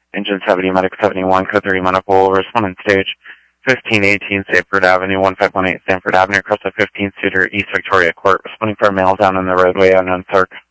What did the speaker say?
Engine 70, Medic 71, Code 3, Monopole, responding stage 1518 Sanford Avenue, 1518 Sanford Avenue, across the 15-seater East Victoria Court, responding for a male down in the roadway, unknown circ.